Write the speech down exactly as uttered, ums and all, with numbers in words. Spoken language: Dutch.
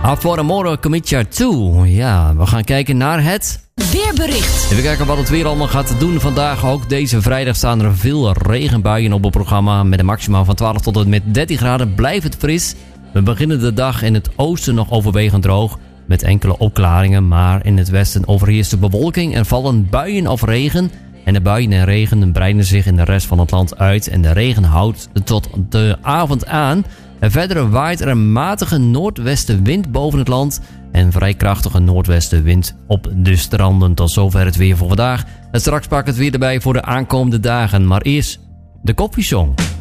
Aforamore Comitia twee. Ja, we gaan kijken naar het weerbericht. Even kijken wat het weer allemaal gaat doen vandaag. Ook deze vrijdag staan er veel regenbuien op het programma. Met een maximaal van twaalf tot en met dertien graden blijft het fris. We beginnen de dag in het oosten nog overwegend droog. Met enkele opklaringen, maar in het westen overheerst de bewolking. Er vallen buien of regen. En de buien en regen breiden zich in de rest van het land uit. En de regen houdt tot de avond aan. En verder waait er een matige noordwestenwind boven het land. En vrij krachtige noordwestenwind op de stranden. Tot zover het weer voor vandaag. En straks pak ik het weer erbij voor de aankomende dagen. Maar eerst de koffiesong.